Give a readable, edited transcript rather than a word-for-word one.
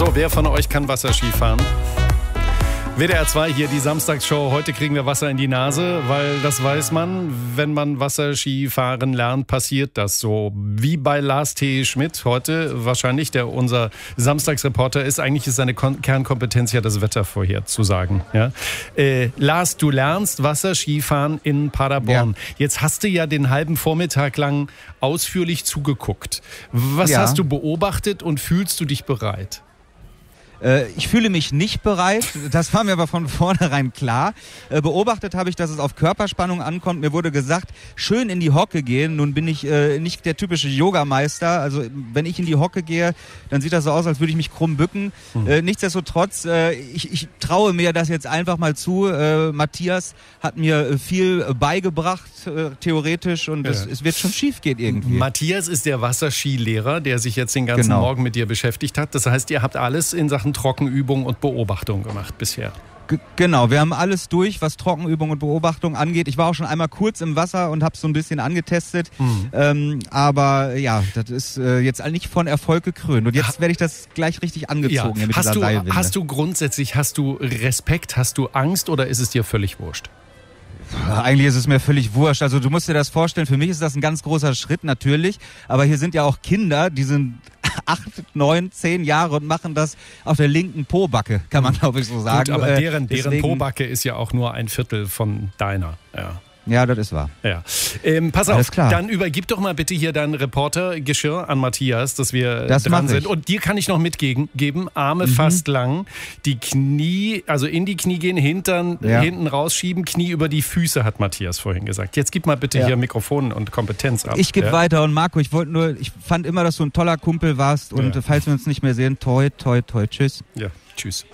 So, wer von euch kann Wasserski fahren? WDR 2 hier, die Samstagsshow. Heute kriegen wir Wasser in die Nase, weil das weiß man, wenn man Wasserski fahren lernt, passiert das so. Wie bei Lars T. Schmidt heute wahrscheinlich, der unser Samstagsreporter ist. Eigentlich ist seine Kernkompetenz ja das Wetter vorherzusagen. Ja? Lars, du lernst Wasserski fahren in Paderborn. Ja. Jetzt hast du ja den halben Vormittag lang ausführlich zugeguckt. Was hast du beobachtet und fühlst du dich bereit? Ich fühle mich nicht bereit, das war mir aber von vornherein klar. Beobachtet habe ich, dass es auf Körperspannung ankommt. Mir wurde gesagt, schön in die Hocke gehen. Nun bin ich nicht der typische Yogameister. Also wenn ich in die Hocke gehe, dann sieht das so aus, als würde ich mich krumm bücken. Nichtsdestotrotz, ich traue mir das jetzt einfach mal zu. Matthias hat mir viel beigebracht, theoretisch, und es wird schon schief gehen irgendwie. Matthias ist der Wasserskilehrer, der sich jetzt den ganzen Morgen mit dir beschäftigt hat. Das heißt, ihr habt alles in Sachen Trockenübung und Beobachtung gemacht bisher. Genau, wir haben alles durch, was Trockenübung und Beobachtung angeht. Ich war auch schon einmal kurz im Wasser und habe es so ein bisschen angetestet. Aber ja, das ist jetzt nicht von Erfolg gekrönt. Und jetzt werde ich das gleich richtig angezogen mit dieser Seilwinde. Hast du grundsätzlich, Respekt, hast du Angst oder ist es dir völlig wurscht? Eigentlich ist es mir völlig wurscht. Also du musst dir das vorstellen, für mich ist das ein ganz großer Schritt natürlich. Aber hier sind ja auch Kinder, die sind 8, 9, 10 Jahre und machen das auf der linken Pobacke, kann man glaube ich so sagen. Gut, aber deren Pobacke ist ja auch nur ein Viertel von deiner. Ja, das ist wahr. Ja. Pass auf, dann übergib doch mal bitte hier dein Reportergeschirr an Matthias, dass wir dran sind. Und dir kann ich noch mitgeben, Arme fast lang, die Knie, also in die Knie gehen, hinten rausschieben, Knie über die Füße, hat Matthias vorhin gesagt. Jetzt gib mal bitte hier Mikrofon und Kompetenz ab. Ich gebe weiter, und Marco, ich fand immer, dass du ein toller Kumpel warst, und falls wir uns nicht mehr sehen, toi, toi, toi, tschüss. Ja, tschüss.